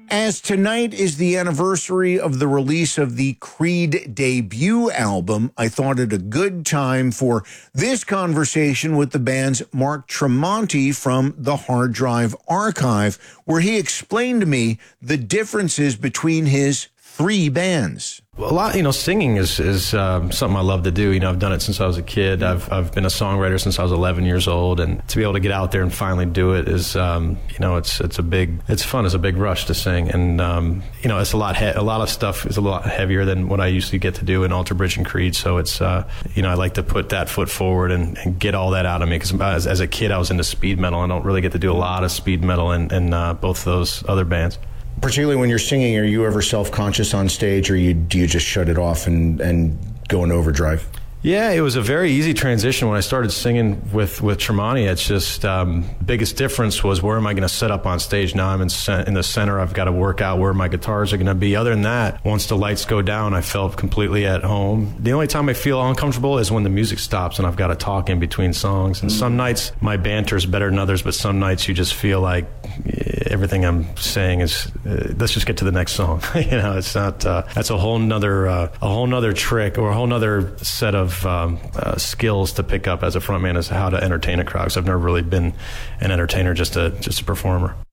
As tonight is the anniversary of the release of the Creed debut album, I thought it a good time for this conversation with the band's Mark Tremonti from the Hard Drive Archive, where he explained to me the differences between his three bands. A lot, singing is something I love to do. I've done it since I was a kid. I've been a songwriter since I was 11 years old, and to be able to get out there and finally do it is, it's fun. It's a big rush to sing, and it's a lot of stuff is a lot heavier than what I usually get to do in Alter Bridge and Creed. So it's I like to put that foot forward and get all that out of me, because as a kid I was into speed metal. I don't really get to do a lot of speed metal in both those other bands. Particularly when you're singing, are you ever self-conscious on stage, or do you just shut it off and go in overdrive? Yeah, it was a very easy transition when I started singing with Tremonti. It's just biggest difference was, where am I going to set up on stage? Now I'm in the center. I've got to work out where my guitars are going to be. Other than that, once the lights go down, I felt completely at home. The only time I feel uncomfortable is when the music stops and I've got to talk in between songs. And some nights my banter is better than others, but some nights you just feel like everything I'm saying is let's just get to the next song. It's not. That's a whole nother trick, or a whole nother set of skills to pick up as a frontman, is how to entertain a crowd. So I've never really been an entertainer, just a performer.